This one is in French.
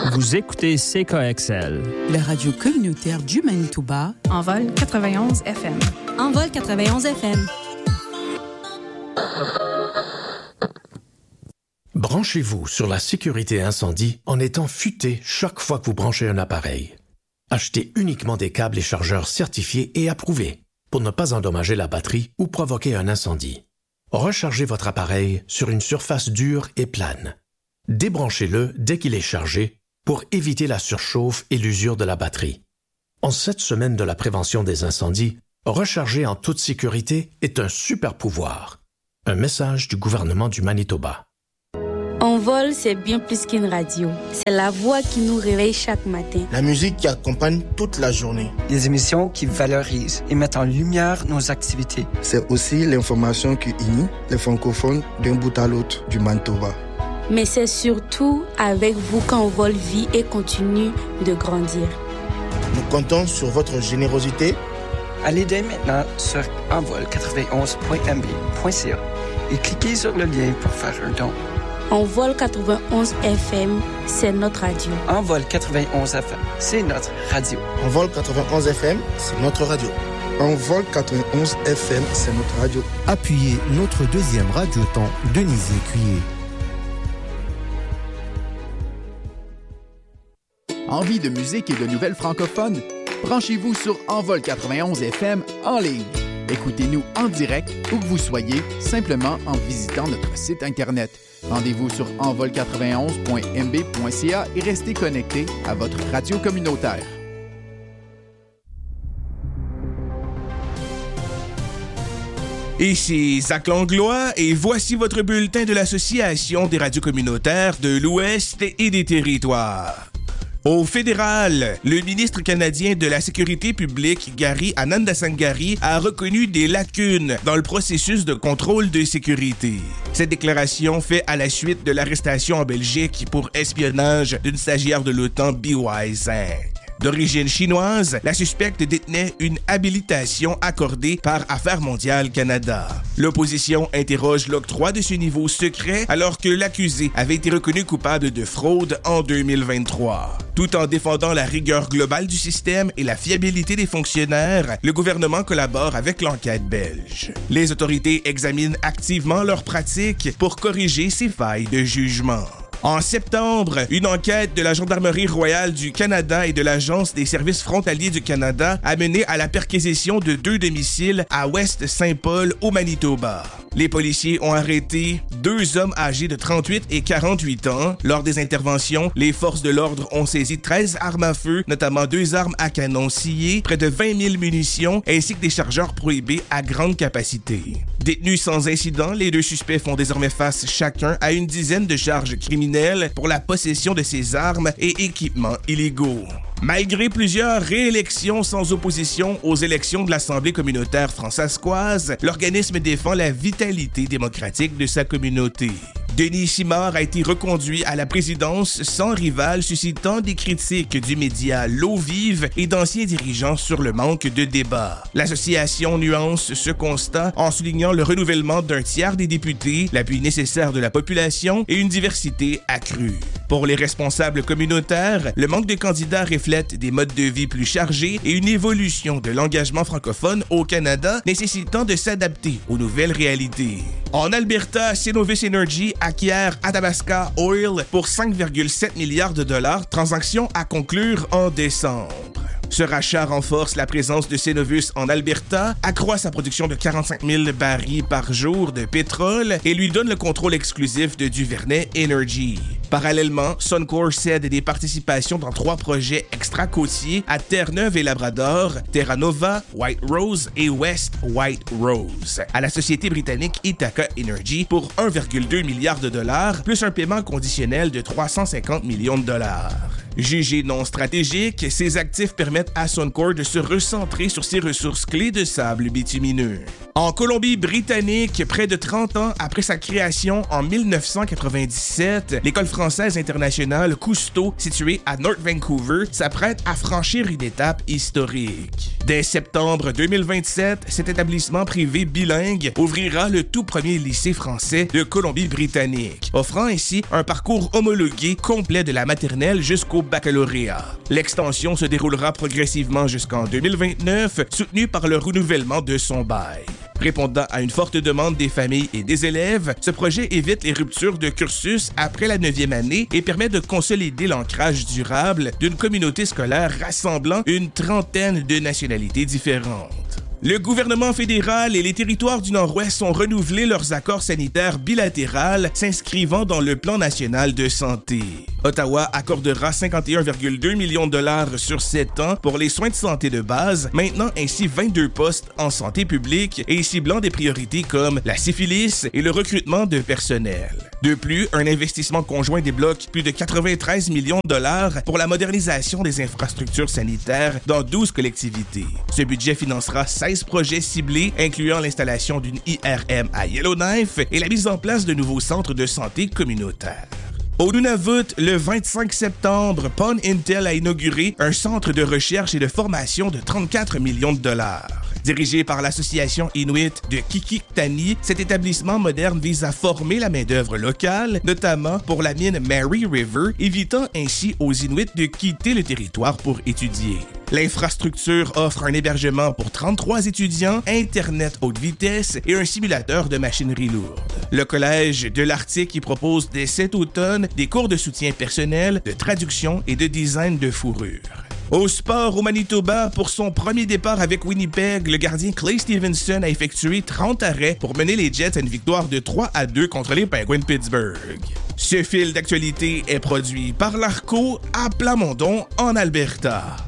Vous écoutez CKXL, la radio communautaire du Manitoba, Envol 91 FM. Envol 91 FM. Branchez-vous sur la sécurité incendie en étant futé chaque fois que vous branchez un appareil. Achetez uniquement des câbles et chargeurs certifiés et approuvés pour ne pas endommager la batterie ou provoquer un incendie. Rechargez votre appareil sur une surface dure et plane. Débranchez-le dès qu'il est chargé pour éviter la surchauffe et l'usure de la batterie. En cette semaine de la prévention des incendies, recharger en toute sécurité est un super pouvoir. Un message du gouvernement du Manitoba. Envol, c'est bien plus qu'une radio. C'est la voix qui nous réveille chaque matin. La musique qui accompagne toute la journée. Les émissions qui valorisent et mettent en lumière nos activités. C'est aussi l'information qui unit les francophones d'un bout à l'autre du Manitoba. Mais c'est surtout avec vous qu'Envol vit et continue de grandir. Nous comptons sur votre générosité. Allez dès maintenant sur envol91.mb.ca et cliquez sur le lien pour faire un don. Envol 91 FM, c'est notre radio. Envol 91 FM, c'est notre radio. Envol 91 FM, c'est notre radio. Envol 91 FM, c'est notre radio. Appuyez notre deuxième radioton, Denise Écuyer. Envie de musique et de nouvelles francophones? Branchez-vous sur Envol 91 FM en ligne. Écoutez-nous en direct où que vous soyez, simplement en visitant notre site Internet. Rendez-vous sur envol91.mb.ca et restez connectés à votre radio communautaire. Ici Zach Langlois et voici votre bulletin de l'Association des radios communautaires de l'Ouest et des Territoires. Au fédéral, le ministre canadien de la Sécurité publique, Gary Anandasangari, a reconnu des lacunes dans le processus de contrôle de sécurité. Cette déclaration fait à la suite de l'arrestation en Belgique pour espionnage d'une stagiaire de l'OTAN, BY Zhang. D'origine chinoise, la suspecte détenait une habilitation accordée par Affaires mondiales Canada. L'opposition interroge l'octroi de ce niveau secret alors que l'accusé avait été reconnu coupable de fraude en 2023. Tout en défendant la rigueur globale du système et la fiabilité des fonctionnaires, le gouvernement collabore avec l'enquête belge. Les autorités examinent activement leurs pratiques pour corriger ces failles de jugement. En septembre, une enquête de la Gendarmerie royale du Canada et de l'Agence des services frontaliers du Canada a mené à la perquisition de 2 domiciles à West-Saint-Paul, au Manitoba. Les policiers ont arrêté 2 hommes âgés de 38 et 48 ans. Lors des interventions, les forces de l'ordre ont saisi 13 armes à feu, notamment 2 armes à canon scié, près de 20 000 munitions ainsi que des chargeurs prohibés à grande capacité. Détenus sans incident, les 2 suspects font désormais face chacun à une dizaine de charges criminelles pour la possession de ces armes et équipements illégaux. Malgré plusieurs réélections sans opposition aux élections de l'Assemblée communautaire françaiscoise, l'organisme défend la vitalité démocratique de sa communauté. Denis Simard a été reconduit à la présidence sans rival, suscitant des critiques du média L'Eau Vive et d'anciens dirigeants sur le manque de débat. L'association nuance ce constat en soulignant le renouvellement d'un tiers des députés, l'appui nécessaire de la population et une diversité accrue. Pour les responsables communautaires, le manque de candidats reflète des modes de vie plus chargés et une évolution de l'engagement francophone au Canada nécessitant de s'adapter aux nouvelles réalités. En Alberta, Cenovus Energy acquiert Athabasca Oil pour 5,7 milliards de dollars, transaction à conclure en décembre. Ce rachat renforce la présence de Cenovus en Alberta, accroît sa production de 45 000 barils par jour de pétrole et lui donne le contrôle exclusif de Duvernay Energy. Parallèlement, Suncor cède des participations dans 3 projets extra-côtiers à Terre-Neuve et Labrador, Terra Nova, White Rose et West White Rose, à la société britannique Ithaca Energy pour 1,2 milliard de dollars, plus un paiement conditionnel de 350 millions de dollars. Jugés non stratégiques, ces actifs permettent à Suncor de se recentrer sur ses ressources clés de sable bitumineux. En Colombie-Britannique, près de 30 ans après sa création en 1997, l'École française internationale Cousteau, située à North Vancouver, s'apprête à franchir une étape historique. Dès septembre 2027, cet établissement privé bilingue ouvrira le tout premier lycée français de Colombie-Britannique, offrant ainsi un parcours homologué complet de la maternelle jusqu'au baccalauréat. L'extension se déroulera progressivement jusqu'en 2029, soutenue par le renouvellement de son bail. Répondant à une forte demande des familles et des élèves, ce projet évite les ruptures de cursus après la 9e année et permet de consolider l'ancrage durable d'une communauté scolaire rassemblant une trentaine de nationalités différentes. Le gouvernement fédéral et les territoires du Nord-Ouest ont renouvelé leurs accords sanitaires bilatéraux s'inscrivant dans le plan national de santé. Ottawa accordera 51,2 millions de dollars sur 7 ans pour les soins de santé de base, maintenant ainsi 22 postes en santé publique et ciblant des priorités comme la syphilis et le recrutement de personnel. De plus, un investissement conjoint débloque plus de 93 millions de dollars pour la modernisation des infrastructures sanitaires dans 12 collectivités. Ce budget financera 16 projets ciblés, incluant l'installation d'une IRM à Yellowknife et la mise en place de nouveaux centres de santé communautaires. Au Nunavut, le 25 septembre, Pon Intel a inauguré un centre de recherche et de formation de 34 millions de dollars. Dirigé par l'association Inuit de Qikiqtani, cet établissement moderne vise à former la main-d'œuvre locale, notamment pour la mine Mary River, évitant ainsi aux Inuits de quitter le territoire pour étudier. L'infrastructure offre un hébergement pour 33 étudiants, Internet haute vitesse et un simulateur de machinerie lourde. Le Collège de l'Arctique y propose dès cet automne des cours de soutien personnel, de traduction et de design de fourrure. Au sport au Manitoba, pour son premier départ avec Winnipeg, le gardien Clay Stevenson a effectué 30 arrêts pour mener les Jets à une victoire de 3-2 contre les Penguins de Pittsburgh. Ce fil d'actualité est produit par l'Arco à Plamondon, en Alberta.